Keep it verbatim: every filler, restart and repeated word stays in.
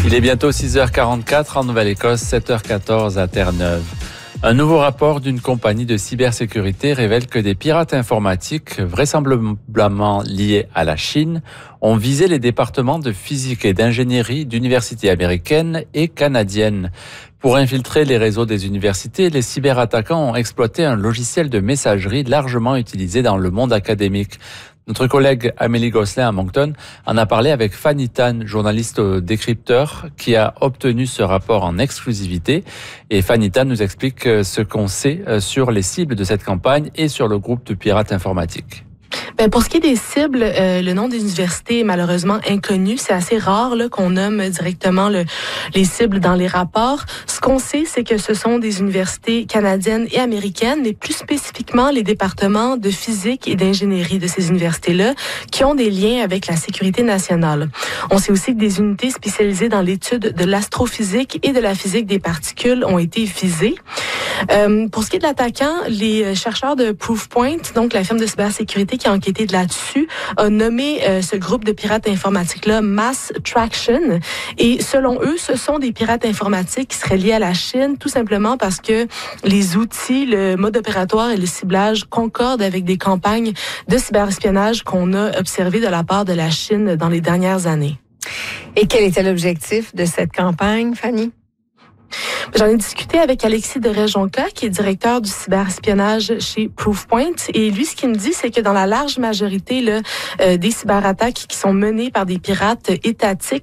Il est bientôt six heures quarante-quatre en Nouvelle-Écosse, sept heures quatorze à Terre-Neuve. Un nouveau rapport d'une compagnie de cybersécurité révèle que des pirates informatiques, vraisemblablement liés à la Chine, ont visé les départements de physique et d'ingénierie d'universités américaines et canadiennes. Pour infiltrer les réseaux des universités, les cyberattaquants ont exploité un logiciel de messagerie largement utilisé dans le monde académique. Notre collègue Amélie Gosselin à Moncton en a parlé avec Fanny Tan, journaliste décrypteur, qui a obtenu ce rapport en exclusivité. Et Fanny Tan nous explique ce qu'on sait sur les cibles de cette campagne et sur le groupe de pirates informatiques. Ben pour ce qui est des cibles, euh, le nom des universités est malheureusement inconnu. C'est assez rare là, qu'on nomme directement le, les cibles dans les rapports. Ce qu'on sait, c'est que ce sont des universités canadiennes et américaines, mais plus spécifiquement les départements de physique et d'ingénierie de ces universités-là, qui ont des liens avec la sécurité nationale. On sait aussi que des unités spécialisées dans l'étude de l'astrophysique et de la physique des particules ont été visées. Euh, pour ce qui est de l'attaquant, les chercheurs de Proofpoint, donc la firme de cybersécurité qui a enquêté de là-dessus, a nommé euh, ce groupe de pirates informatiques-là Mass Traction. Et selon eux, ce sont des pirates informatiques qui seraient liés à la Chine, tout simplement parce que les outils, le mode opératoire et le ciblage concordent avec des campagnes de cyberespionnage qu'on a observées de la part de la Chine dans les dernières années. Et quel était l'objectif de cette campagne, Fanny? J'en ai discuté avec Alexis de Rejonca, qui est directeur du cyberespionnage chez Proofpoint. Et lui, ce qu'il me dit, c'est que dans la large majorité là, euh, des cyberattaques qui sont menées par des pirates étatiques,